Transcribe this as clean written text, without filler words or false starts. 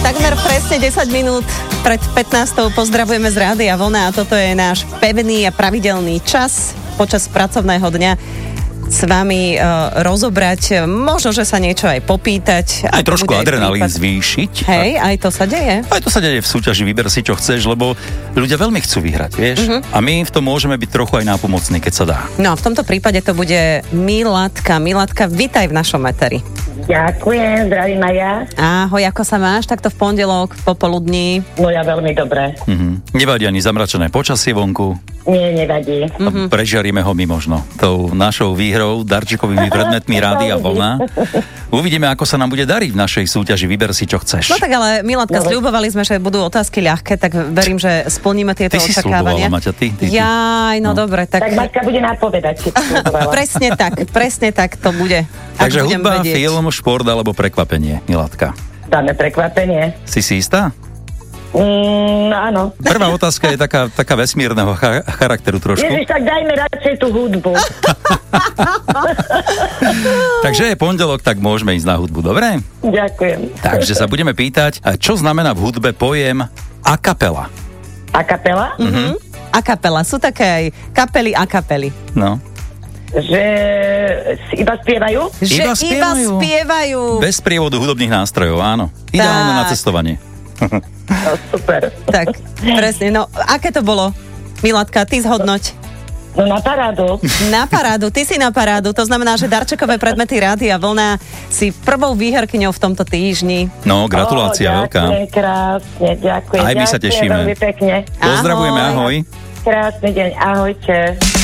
Takmer presne 10 minút pred 15. pozdravujeme z Rádia Vlna a toto je náš pevný a pravidelný čas počas pracovného dňa s vami rozobrať, možno, že sa niečo aj popýtať. Aj trošku adrenalín zvýšiť. Hej, aj to sa deje. Aj to sa deje v súťaži Vyber si, čo chceš, lebo ľudia veľmi chcú vyhrať, vieš? A my v tom môžeme byť trochu aj nápomocní, keď sa dá. No a v tomto prípade to bude Milatka. Milatka, vitaj v našom eteri. Ďakujem, zdravím aj ja. Ahoj, ako sa máš takto v pondelok, popoludní? No ja veľmi dobre. Nevadí ani zamračené počasie vonku. Nie, nevadí. A prežiaríme ho my možno tou našou výhrou, darčekovými predmetmi Rádia Vlna. Uvidíme, ako sa nám bude dariť v našej súťaži Vyber si, čo chceš. No tak ale, Milatka, sľubovali sme, že budú otázky ľahké, tak verím, že splníme tieto očakávania. Maťa, ty. Jaj, no dobre, tak... Tak Maťka bude napovedať, či sľubovala. presne tak to bude. Takže hudba, film, šport alebo prekvapenie, Milatka. Dáme prekvapenie. Si istá? Áno. Prvá otázka je taká vesmírneho charakteru trošku. Ježiš, tak dajme radšej tú hudbu. Takže je pondelok, tak môžeme ísť na hudbu, dobre? Ďakujem. Takže sa budeme pýtať, čo znamená v hudbe pojem a kapela? A kapela? A kapela, sú také aj kapely a kapely. No. Že iba spievajú? Že iba spievajú. Bez prievodu hudobných nástrojov, áno. Ideálne na cestovanie. No, super. Tak, presne. No, aké to bolo? Milatka, ty zhodnoť. No na parádu. Na parádu, ty si na parádu. To znamená, že darčekové predmety Rádia Vlna si prvou výherkyňou v tomto týždni. No, gratulácia veľká. Ďakujem, krásne, ďakujem. Aj my sa tešíme. Veľmi pekne. Pozdravujeme, ahoj. Krásny deň, ahojte.